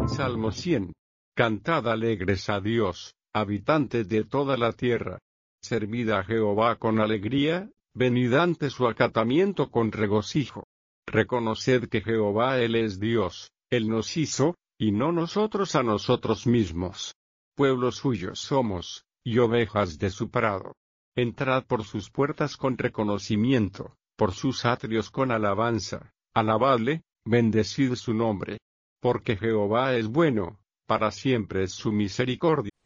Salmo 100. Cantad alegres a Dios, habitantes de toda la tierra. Servid a Jehová con alegría, venid ante su acatamiento con regocijo. Reconoced que Jehová Él es Dios, Él nos hizo, y no nosotros a nosotros mismos. Pueblo suyo somos, y ovejas de su prado. Entrad por sus puertas con reconocimiento, por sus atrios con alabanza. Alabadle, bendecid su nombre. Porque Jehová es bueno, para siempre es su misericordia.